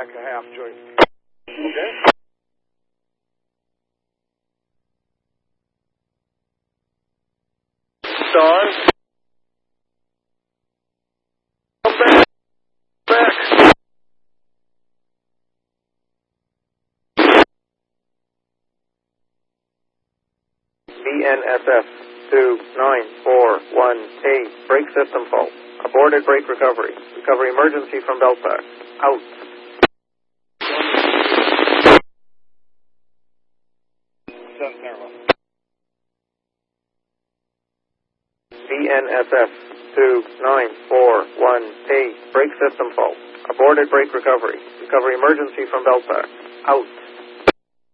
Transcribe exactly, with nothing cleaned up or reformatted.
back a half joint. Okay. Stars. Come back. Back. B N S S two nine four one eight. Brake system fault. Aborted brake recovery. Recovery emergency from belt pack. Out. B N S S two nine four one eight. Brake system fault. Aborted brake recovery. Recovery emergency from belt pack. Out.